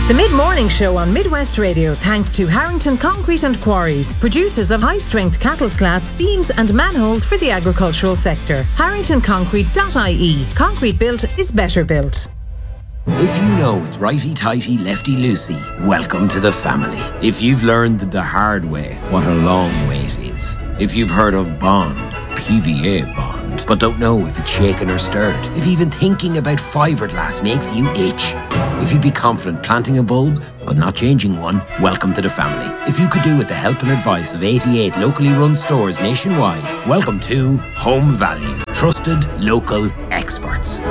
The Mid-Morning Show on Midwest Radio, thanks to Harrington Concrete and Quarries, producers of high-strength cattle slats, beams and manholes for the agricultural sector. HarringtonConcrete.ie. Concrete built is better built. If you know it's righty-tighty, lefty-loosey, welcome to the family. If you've learned the hard way what a long way it is. If you've heard of Bond, PVA Bond, but don't know if it's shaken or stirred. If even thinking about fiberglass makes you itch. If you'd be confident planting a bulb, but not changing one, welcome to the family. If you could do with the help and advice of 88 locally run stores nationwide, welcome to Home Value. Trusted local experts.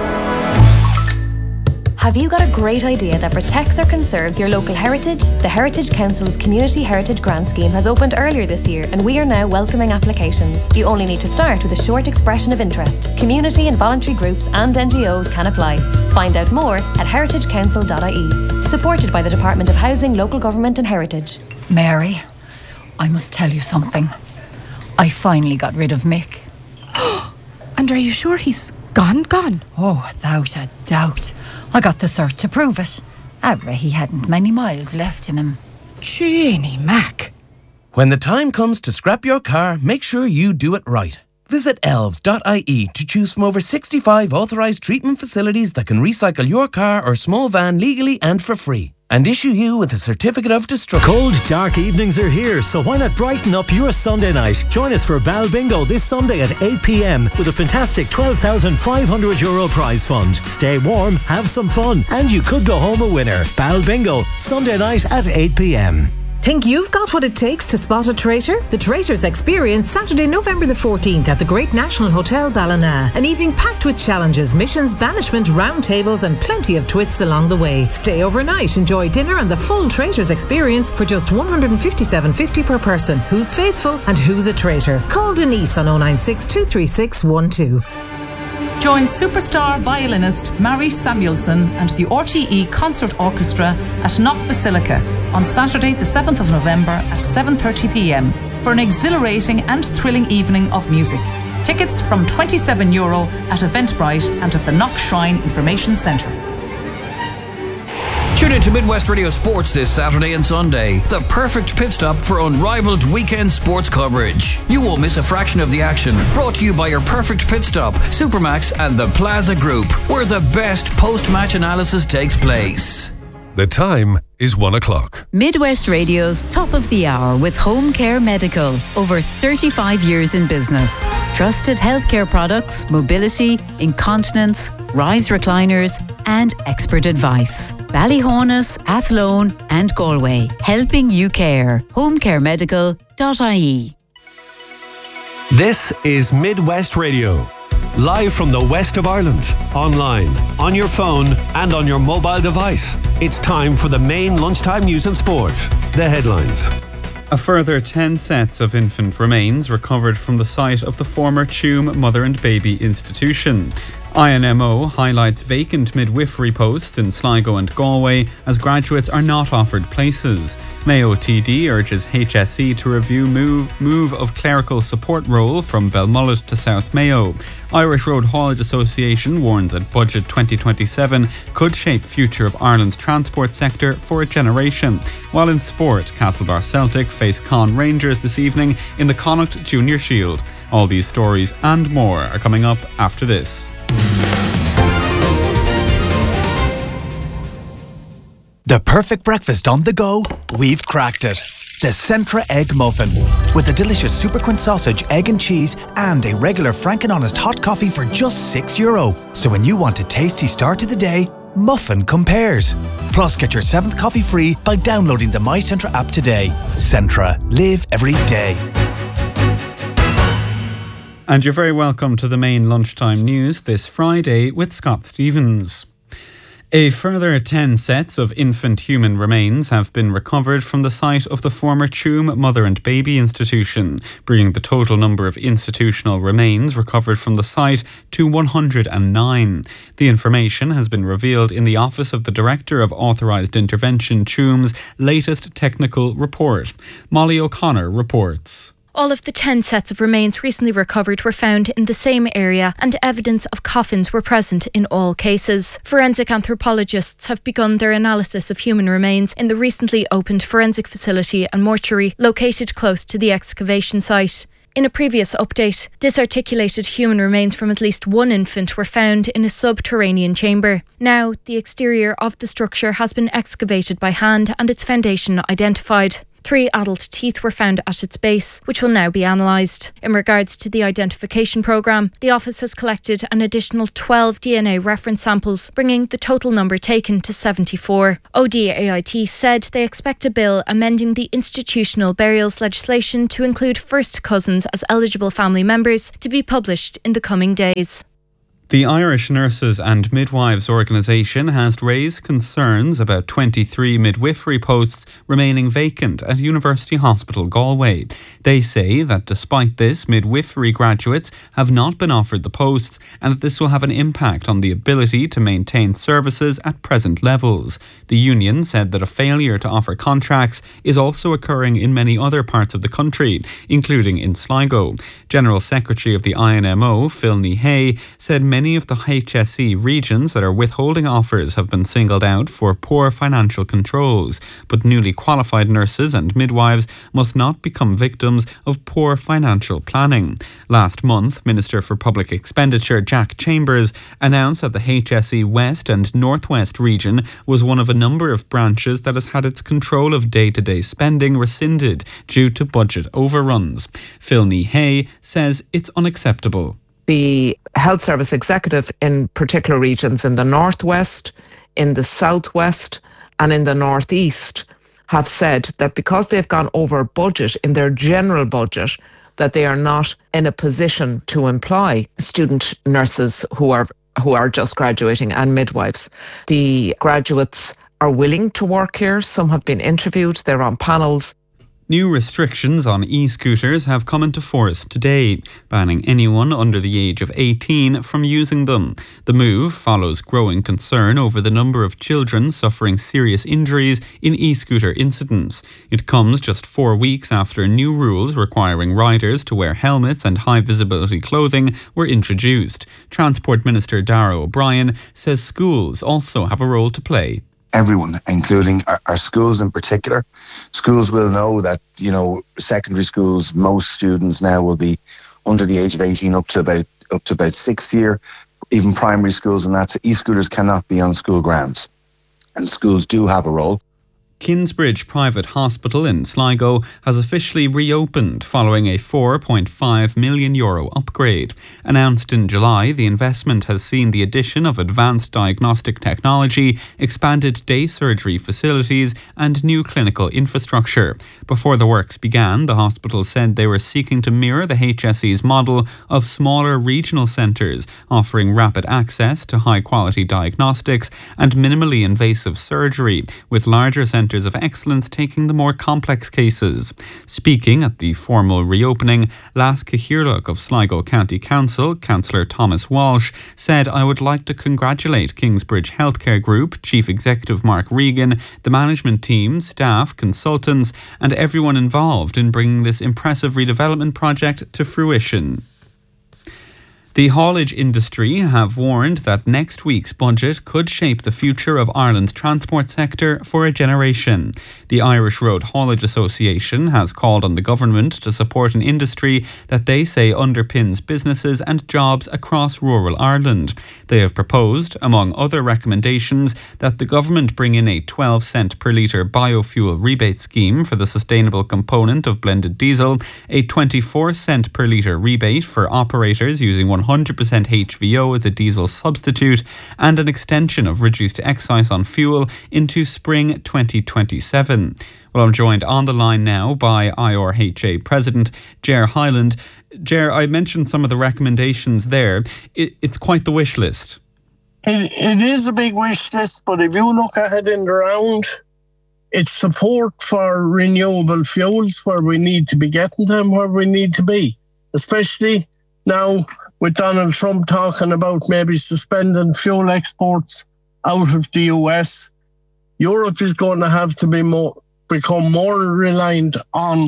Have you got a great idea that protects or conserves your local heritage? The Heritage Council's Community Heritage Grant Scheme has opened earlier this year and we are now welcoming applications. You only need to start with a short expression of interest. Community and voluntary groups and NGOs can apply. Find out more at heritagecouncil.ie. Supported by the Department of Housing, Local Government and Heritage. Mary, I must tell you something. I finally got rid of Mick. And are you sure he's gone? Oh, without a doubt. I got the cert to prove it. He hadn't many miles left in him. Jeannie Mac. When the time comes to scrap your car, make sure you do it right. Visit elves.ie to choose from over 65 authorised treatment facilities that can recycle your car or small van legally and for free, and issue you with a certificate of destruction. Cold, dark evenings are here, so why not brighten up your Sunday night? Join us for Bal Bingo this Sunday at 8 p.m. with a fantastic €12,500 prize fund. Stay warm, have some fun, and you could go home a winner. Bal Bingo, Sunday night at 8 p.m. Think you've got what it takes to spot a traitor? The Traitors Experience, Saturday, November the 14th at the Great National Hotel Ballina. An evening packed with challenges, missions, banishment, round tables and plenty of twists along the way. Stay overnight, enjoy dinner and the full Traitors Experience for just $157.50 per person. Who's faithful and who's a traitor? Call Denise on 096 236 12. Join superstar violinist Mary Samuelson and the RTE Concert Orchestra at Knock Basilica on Saturday the 7th of November at 7:30 p.m. for an exhilarating and thrilling evening of music. Tickets from €27 at Eventbrite and at the Knock Shrine Information Centre. Tune in to Midwest Radio Sports this Saturday and Sunday. The perfect pit stop for unrivaled weekend sports coverage. You won't miss a fraction of the action. Brought to you by your perfect pit stop, Supermax and the Plaza Group, where the best post-match analysis takes place. The time is 1 o'clock. Midwest Radio's Top of the Hour with Home Care Medical. Over 35 years in business. Trusted healthcare products, mobility, incontinence, rise recliners and expert advice. Ballyhonus, Athlone and Galway. Helping you care. homecaremedical.ie. This is Midwest Radio. Live from the west of Ireland, online, on your phone and on your mobile device. It's time for the main lunchtime news and sport. The headlines. A further 10 sets of infant remains recovered from the site of the former Tuam Mother and Baby Institution. INMO highlights vacant midwifery posts in Sligo and Galway as graduates are not offered places. Mayo TD urges HSE to review move of clerical support role from Belmullet to South Mayo. Irish Road Haulage Association warns that Budget 2027 could shape future of Ireland's transport sector for a generation. While in sport, Castlebar Celtic face Con Rangers this evening in the Connacht Junior Shield. All these stories and more are coming up after this. The perfect breakfast on the go, we've cracked it. The Centra Egg Muffin. With a delicious Superquint sausage, egg and cheese, and a regular Frank and Honest hot coffee for just €6. So when you want a tasty start to the day, Muffin compares. Plus, get your 7th coffee free by downloading the My Centra app today. Centra. Live every day. And you're very welcome to the main lunchtime news this Friday with Scott Stevens. A further 10 sets of infant human remains have been recovered from the site of the former Tuam Mother and Baby Institution, bringing the total number of institutional remains recovered from the site to 109. The information has been revealed in the Office of the Director of Authorised Intervention Tuam's latest technical report. Molly O'Connor reports. All of the 10 sets of remains recently recovered were found in the same area, and evidence of coffins were present in all cases. Forensic anthropologists have begun their analysis of human remains in the recently opened forensic facility and mortuary located close to the excavation site. In a previous update, disarticulated human remains from at least one infant were found in a subterranean chamber. Now, the exterior of the structure has been excavated by hand and its foundation identified. 3 adult teeth were found at its base, which will now be analysed. In regards to the identification programme, the office has collected an additional 12 DNA reference samples, bringing the total number taken to 74. ODAIT said they expect a bill amending the institutional burials legislation to include first cousins as eligible family members to be published in the coming days. The Irish Nurses and Midwives Organisation has raised concerns about 23 midwifery posts remaining vacant at University Hospital Galway. They say that despite this, midwifery graduates have not been offered the posts and that this will have an impact on the ability to maintain services at present levels. The union said that a failure to offer contracts is also occurring in many other parts of the country, including in Sligo. General Secretary of the INMO, Phil Hay, said many of the HSE regions that are withholding offers have been singled out for poor financial controls, but newly qualified nurses and midwives must not become victims of poor financial planning. Last month, Minister for Public Expenditure Jack Chambers announced that the HSE West and Northwest region was one of a number of branches that has had its control of day-to-day spending rescinded due to budget overruns. Phil Hay says it's unacceptable. The health service executive in particular regions in the northwest, in the southwest and in the northeast have said that because they've gone over budget in their general budget, that they are not in a position to employ student nurses who are just graduating and midwives. The graduates are willing to work here. Some have been interviewed. They're on panels. New restrictions on e-scooters have come into force today, banning anyone under the age of 18 from using them. The move follows growing concern over the number of children suffering serious injuries in e-scooter incidents. It comes just 4 weeks after new rules requiring riders to wear helmets and high-visibility clothing were introduced. Transport Minister Darragh O'Brien says schools also have a role to play. Everyone, including our schools in particular. Schools will know that, secondary schools, most students now will be under the age of 18 up to about 6th year, even primary schools and that. So e-scooters cannot be on school grounds. And schools do have a role. Kingsbridge Private Hospital in Sligo has officially reopened following a €4.5 million upgrade. Announced in July, the investment has seen the addition of advanced diagnostic technology, expanded day surgery facilities and new clinical infrastructure. Before the works began, the hospital said they were seeking to mirror the HSE's model of smaller regional centres, offering rapid access to high-quality diagnostics and minimally invasive surgery, with larger centres of excellence taking the more complex cases. Speaking at the formal reopening, Las Cahirlock of Sligo County Council, Councillor Thomas Walsh, said, "I would like to congratulate Kingsbridge Healthcare Group, Chief Executive Mark Regan, the management team, staff, consultants and everyone involved in bringing this impressive redevelopment project to fruition." The haulage industry have warned that next week's budget could shape the future of Ireland's transport sector for a generation. The Irish Road Haulage Association has called on the government to support an industry that they say underpins businesses and jobs across rural Ireland. They have proposed, among other recommendations, that the government bring in a 12-cent per litre biofuel rebate scheme for the sustainable component of blended diesel, a 24-cent per litre rebate for operators using 100% HVO as a diesel substitute, and an extension of reduced excise on fuel into spring 2027. Well, I'm joined on the line now by IRHA President Ger Hyland. Ger, I mentioned some of the recommendations there. It's quite the wish list. It is a big wish list, but if you look at it in the round, it's support for renewable fuels where we need to be getting them, where we need to be, especially now with Donald Trump talking about maybe suspending fuel exports out of the US. Europe is going to have to become more reliant on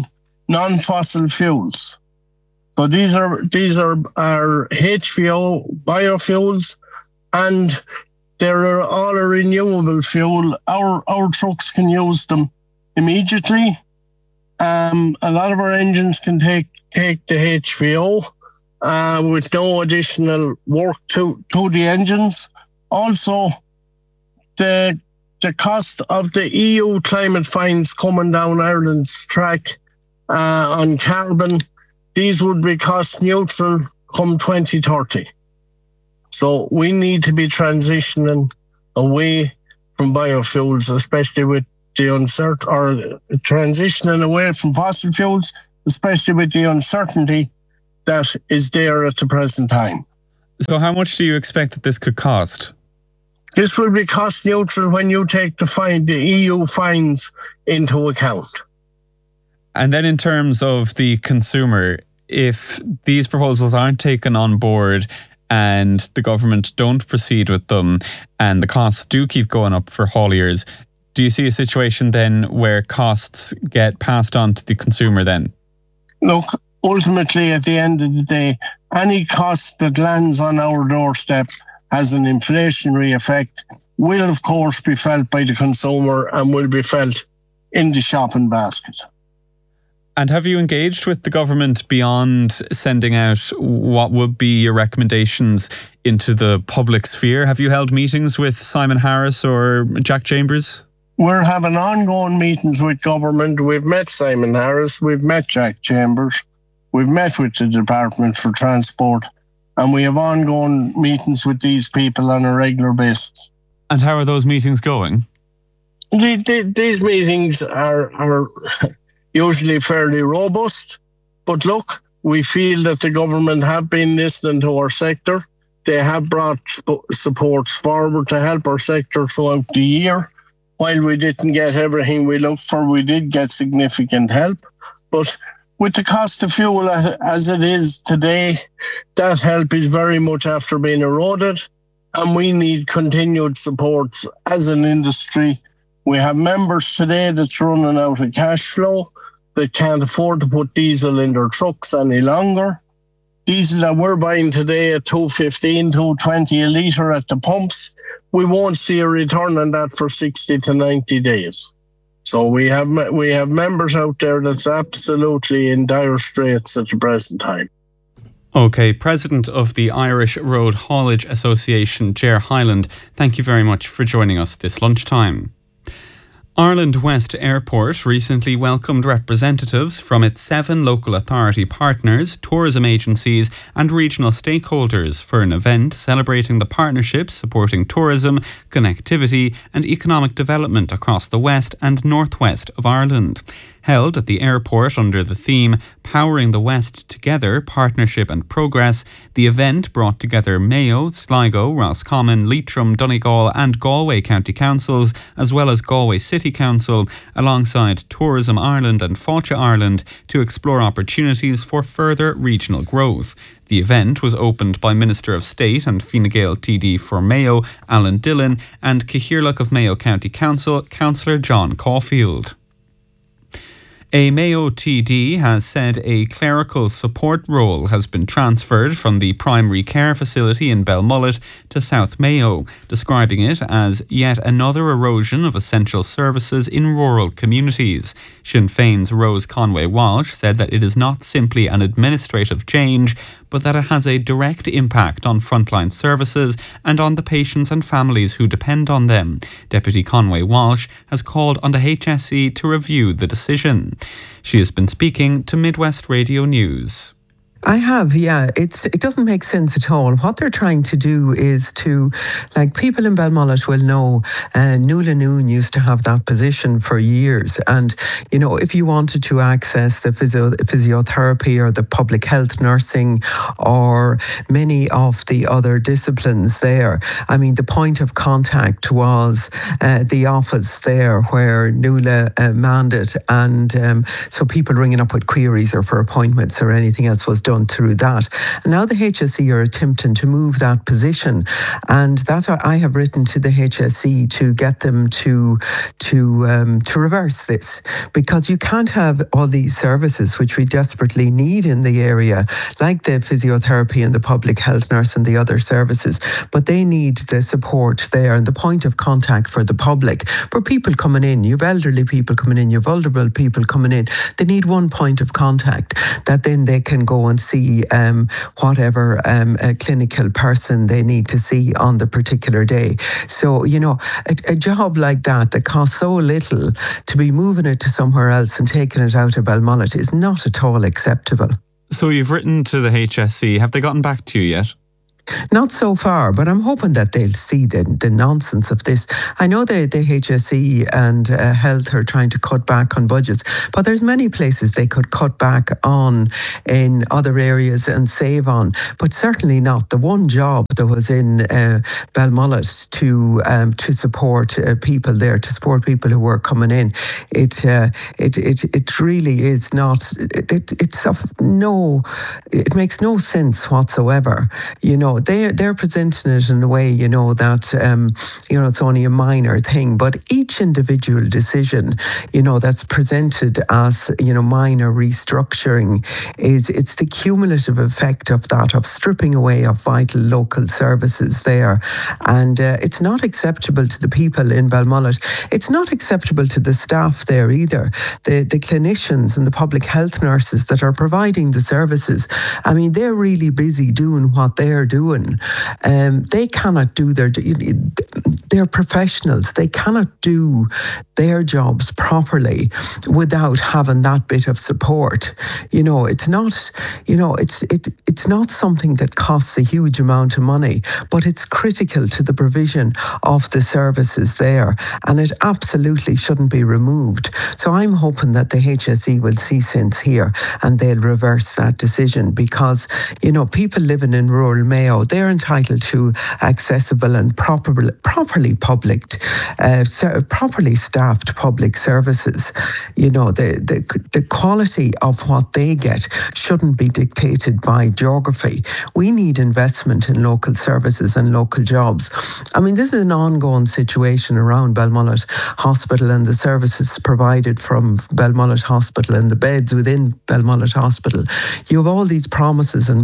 non-fossil fuels. So these are our HVO biofuels, and they're all a renewable fuel. Our trucks can use them immediately. A lot of our engines can take the HVO with no additional work to the engines. Also, the cost of the EU climate fines coming down Ireland's track on carbon, these would be cost neutral come 2030. So we need to be transitioning away from biofuels, especially with the transitioning away from fossil fuels, especially with the uncertainty that is there at the present time. So how much do you expect that this could cost? This will be cost neutral when you take the EU fines into account. And then in terms of the consumer, if these proposals aren't taken on board and the government don't proceed with them and the costs do keep going up for hauliers, do you see a situation then where costs get passed on to the consumer then? Look, ultimately at the end of the day, any cost that lands on our doorstep has an inflationary effect, will of course be felt by the consumer and will be felt in the shopping basket. And have you engaged with the government beyond sending out what would be your recommendations into the public sphere? Have you held meetings with Simon Harris or Jack Chambers? We're having ongoing meetings with government. We've met Simon Harris, we've met Jack Chambers, we've met with the Department for Transport, and we have ongoing meetings with these people on a regular basis. And how are those meetings going? These meetings are usually fairly robust. But look, we feel that the government have been listening to our sector. They have brought supports forward to help our sector throughout the year. While we didn't get everything we looked for, we did get significant help. But with the cost of fuel as it is today, that help is very much after being eroded, and we need continued support as an industry. We have members today that's running out of cash flow. They can't afford to put diesel in their trucks any longer. Diesel that we're buying today at $2.15, $2.20 a litre at the pumps, we won't see a return on that for 60 to 90 days. So we have members out there that's absolutely in dire straits at the present time. Okay, President of the Irish Road Haulage Association, Ger Hyland, thank you very much for joining us this lunchtime. Ireland West Airport recently welcomed representatives from its 7 local authority partners, tourism agencies and regional stakeholders for an event celebrating the partnerships supporting tourism, connectivity and economic development across the west and northwest of Ireland. Held at the airport under the theme Powering the West Together, Partnership and Progress, the event brought together Mayo, Sligo, Roscommon, Leitrim, Donegal and Galway County Councils, as well as Galway City Council, alongside Tourism Ireland and Fáilte Ireland to explore opportunities for further regional growth. The event was opened by Minister of State and Fine Gael TD for Mayo, Alan Dillon, and Cathaoirleach of Mayo County Council, Councillor John Caulfield. A Mayo TD has said a clerical support role has been transferred from the primary care facility in Belmullet to South Mayo, describing it as yet another erosion of essential services in rural communities. Sinn Féin's Rose Conway-Walsh said that it is not simply an administrative change, but that it has a direct impact on frontline services and on the patients and families who depend on them. Deputy Conway-Walsh has called on the HSE to review the decision. She has been speaking to Midwest Radio News. I have, yeah. It doesn't make sense at all. What they're trying to do is to, like, people in Belmullet will know, Nuala Noon used to have that position for years. And, you know, if you wanted to access the physiotherapy or the public health nursing or many of the other disciplines there, I mean, the point of contact was the office there where Nuala manned it. And so people ringing up with queries or for appointments or anything else was done through that. And now the HSE are attempting to move that position, and that's why I have written to the HSE to get them to reverse this, because you can't have all these services which we desperately need in the area, like the physiotherapy and the public health nurse and the other services, but they need the support there and the point of contact for the public, for people coming in. You've elderly people coming in, you've vulnerable people coming in. They need one point of contact that then they can go and see whatever a clinical person they need to see on the particular day. So, a job like that costs so little, to be moving it to somewhere else and taking it out of Balmullet is not at all acceptable. So you've written to the HSE. Have they gotten back to you yet? Not so far, but I'm hoping that they'll see the nonsense of this. I know the HSE and Health are trying to cut back on budgets, but there's many places they could cut back on in other areas and save on, but certainly not the one job that was in Balmullet to support people there, to support people who were coming in. It really is not. It makes no sense whatsoever. They're presenting it in a way, that, it's only a minor thing, but each individual decision, that's presented as, minor restructuring it's the cumulative effect of that, of stripping away of vital local services there. And it's not acceptable to the people in Balmullet. It's not acceptable to the staff there either. The clinicians and the public health nurses that are providing the services, I mean, they're really busy doing what they're doing. They cannot do they're professionals. They cannot do their jobs properly without having that bit of support. It's not something that costs a huge amount of money, but it's critical to the provision of the services there, and it absolutely shouldn't be removed. So I'm hoping that the HSE will see sense here and they'll reverse that decision, because people living in rural Mayo, they're entitled to accessible and properly staffed public services. The quality of what they get shouldn't be dictated by geography. We need investment in local services and local jobs. I mean, this is an ongoing situation around Balmullet Hospital and the services provided from Balmullet Hospital and the beds within Balmullet Hospital. You have all these promises, and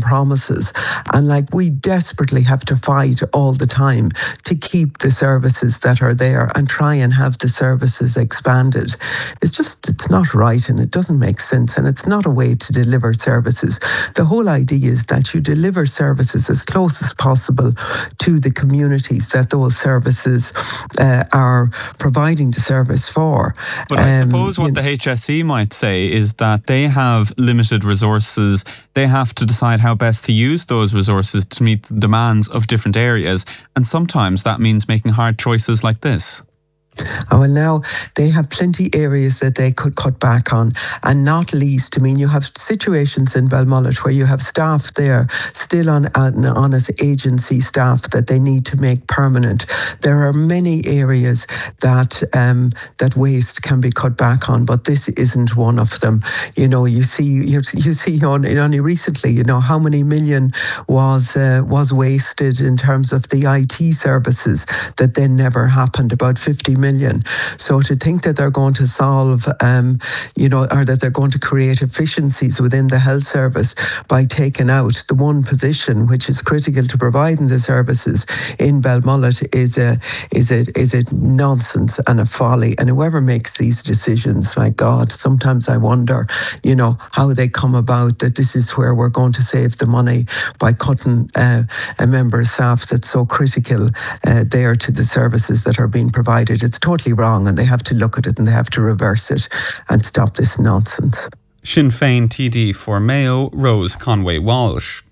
we desperately have to fight all the time to keep the services that are there and try and have the services expanded. It's not right, and it doesn't make sense, and it's not a way to deliver services. The whole idea is that you deliver services as close as possible to the communities that those services are providing the service for. But I suppose what the HSE might say is that they have limited resources. They have to decide how best to use those resources to meet the demands of different areas, and sometimes that means making hard choices like this. Oh, well, now they have plenty areas that they could cut back on, and not least, I mean, you have situations in Balmullet where you have staff there still on as agency staff that they need to make permanent. There are many areas that waste can be cut back on, but this isn't one of them. You see only recently, how many million was wasted in terms of the IT services that then never happened, about 50 million. So to think that they're going to solve, or that they're going to create efficiencies within the health service by taking out the one position which is critical to providing the services in Balmullet is a nonsense and a folly. And whoever makes these decisions, my God, sometimes I wonder, how they come about that this is where we're going to save the money by cutting a member of staff that's so critical there to the services that are being provided. It's totally wrong, and they have to look at it and they have to reverse it and stop this nonsense. Sinn Féin TD for Mayo, Rose Conway Walsh.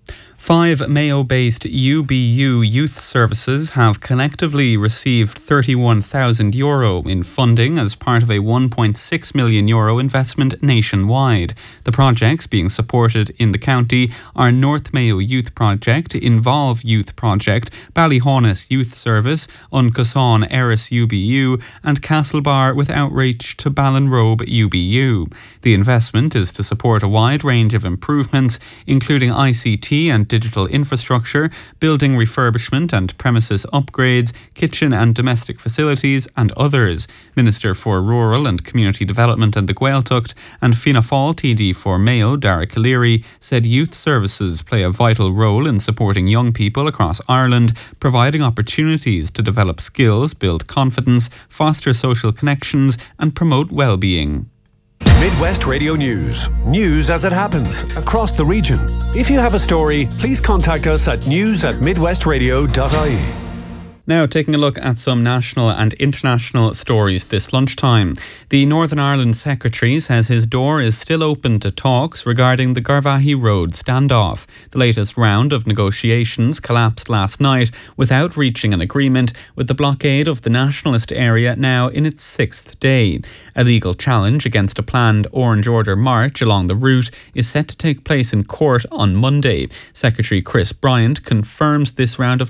5 Mayo-based UBU youth services have collectively received €31,000 in funding as part of a €1.6 million investment nationwide. The projects being supported in the county are North Mayo Youth Project, Involve Youth Project, Ballyhaunis Youth Service, Uncassaun Eris UBU and Castlebar with outreach to Ballinrobe UBU. The investment is to support a wide range of improvements, including ICT and digital infrastructure, building refurbishment and premises upgrades, kitchen and domestic facilities and others. Minister for Rural and Community Development and the Gaeltacht and Fianna Fáil TD for Mayo, Derek Leary, said youth services play a vital role in supporting young people across Ireland, providing opportunities to develop skills, build confidence, foster social connections and promote well-being. Midwest Radio News. News as it happens across the region. If you have a story, please contact us at news@midwestradio.ie. Now, taking a look at some national and international stories this lunchtime. The Northern Ireland Secretary says his door is still open to talks regarding the Garvaghey Road standoff. The latest round of negotiations collapsed last night without reaching an agreement, with the blockade of the nationalist area now in its 6th day. A legal challenge against a planned Orange Order march along the route is set to take place in court on Monday. Secretary Chris Bryant confirms this round of